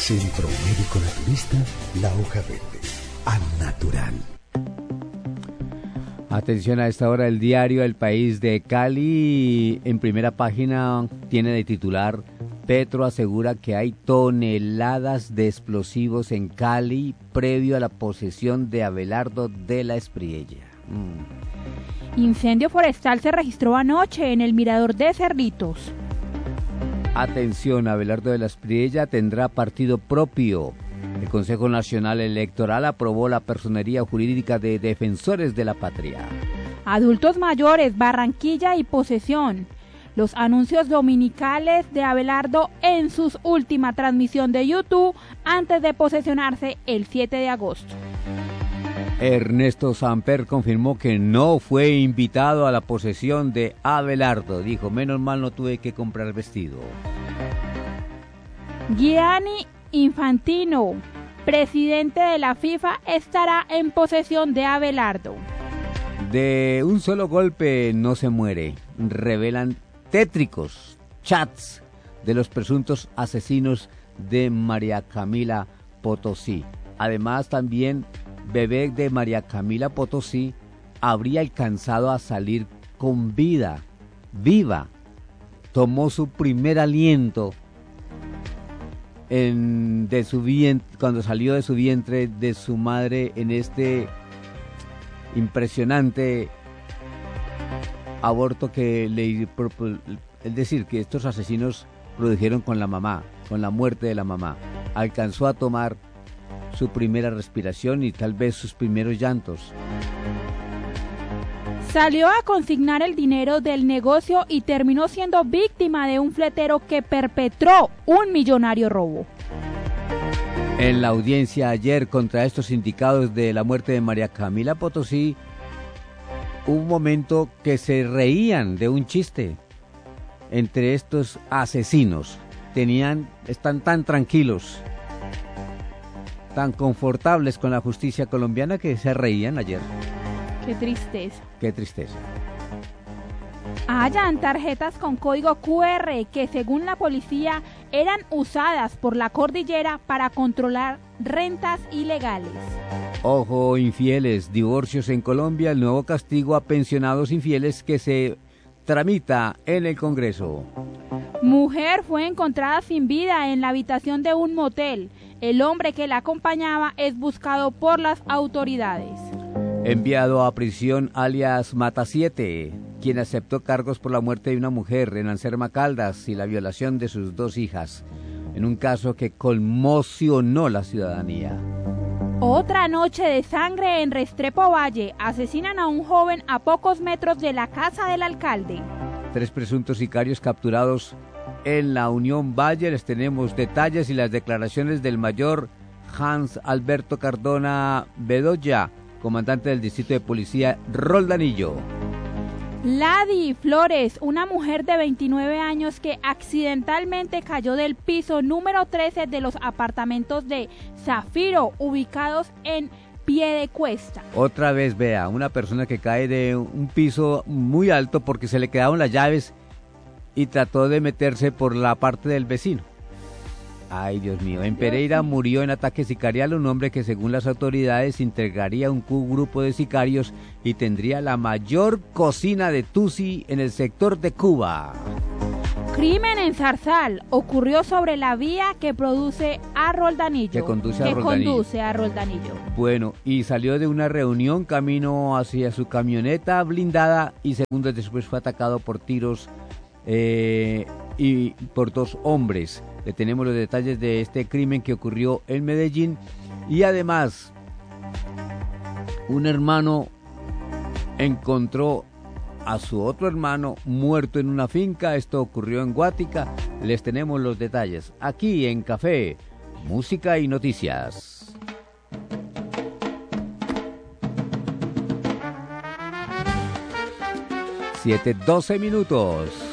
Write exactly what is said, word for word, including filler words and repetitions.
Centro Médico Naturista La Hoja Verde. Al natural. Atención a esta hora, el diario El País de Cali, en primera página, tiene de titular: Petro asegura que hay toneladas de explosivos en Cali previo a la posesión de Abelardo de la Espriella. Mm. Incendio forestal se registró anoche en el mirador de Cerritos. Atención, Abelardo de la Espriella tendrá partido propio. El Consejo Nacional Electoral aprobó la personería jurídica de Defensores de la Patria. Adultos mayores, Barranquilla y posesión. Los anuncios dominicales de Abelardo en su última transmisión de YouTube antes de posesionarse el siete de agosto. Ernesto Samper confirmó que no fue invitado a la posesión de Abelardo. Dijo, menos mal no tuve que comprar vestido. Gianni Infantino, presidente de la FIFA, estará en posesión de Abelardo. De un solo golpe no se muere. Revelan tétricos chats de los presuntos asesinos de María Camila Potosí. Además, también bebé de María Camila Potosí habría alcanzado a salir con vida, viva. Tomó su primer aliento en, de su vientre, cuando salió de su vientre de su madre en este impresionante aborto que le, es decir, que estos asesinos produjeron con la mamá, con la muerte de la mamá. Alcanzó a tomar su primera respiración y tal vez sus primeros llantos. Salió a consignar el dinero del negocio y terminó siendo víctima de un fletero que perpetró un millonario robo. En la audiencia ayer contra estos indicados de la muerte de María Camila Potosí, hubo un momento que se reían de un chiste entre estos asesinos. Tenían, están tan tranquilos, tan confortables con la justicia colombiana que se reían ayer. Qué tristeza. Qué tristeza. Hallan tarjetas con código cu erre que, según la policía, eran usadas por la cordillera para controlar rentas ilegales. Ojo, infieles, divorcios en Colombia, el nuevo castigo a pensionados infieles que se tramita en el Congreso. Mujer fue encontrada sin vida en la habitación de un motel. El hombre que la acompañaba es buscado por las autoridades. Enviado a prisión alias Mata siete, quien aceptó cargos por la muerte de una mujer en Anserma Caldas y la violación de sus dos hijas, en un caso que conmocionó la ciudadanía. Otra noche de sangre en Restrepo Valle. Asesinan a un joven a pocos metros de la casa del alcalde. Tres presuntos sicarios capturados en la Unión Valle. Les tenemos detalles y las declaraciones del mayor Hans Alberto Cardona Bedoya, comandante del distrito de policía Roldanillo. Ladi Flores, una mujer de veintinueve años que accidentalmente cayó del piso número trece de los apartamentos de Zafiro, ubicados en Piedecuesta. Otra vez, vea, una persona que cae de un piso muy alto porque se le quedaron las llaves y trató de meterse por la parte del vecino. Ay, Dios mío. En Pereira murió en ataque sicarial un hombre que, según las autoridades, integraría un grupo de sicarios y tendría la mayor cocina de Tusi en el sector de Cuba. Crimen en Zarzal ocurrió sobre la vía que produce a Roldanillo. Que conduce a que Roldanillo. conduce a Roldanillo. Bueno, y salió de una reunión camino hacia su camioneta blindada y segundos después fue atacado por tiros eh, y por dos hombres. Le tenemos los detalles de este crimen que ocurrió en Medellín y además un hermano encontró a su otro hermano muerto en una finca. Esto ocurrió en Guática. Les tenemos los detalles aquí en Café, Música y Noticias. siete doce minutos.